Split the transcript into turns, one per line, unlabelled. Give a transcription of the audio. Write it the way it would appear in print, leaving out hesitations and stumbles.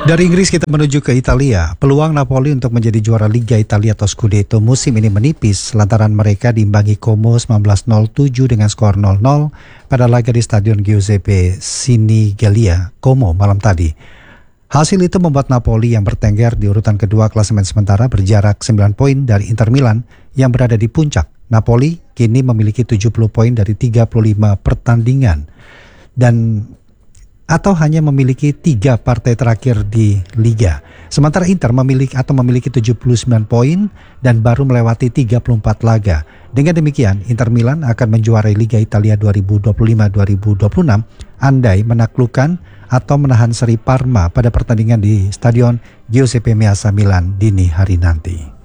Dari Inggris kita menuju ke Italia. Peluang Napoli untuk menjadi juara Liga Italia atau Scudetto musim ini menipis lantaran mereka diimbangi Como 1907 dengan skor 0-0 pada laga di Stadion Giuseppe Sinigalia, Como malam tadi. Hasil itu membuat Napoli yang bertengger di urutan kedua klasemen sementara berjarak 9 poin dari Inter Milan yang berada di puncak. Napoli kini memiliki 70 poin dari 35 pertandingan atau hanya memiliki 3 partai terakhir di Liga. Sementara Inter memiliki 79 poin dan baru melewati 34 laga. Dengan demikian, Inter Milan akan menjuarai Liga Italia 2025-2026 andai menaklukkan atau menahan seri Parma pada pertandingan di Stadion Giuseppe Meazza Milan dini hari nanti.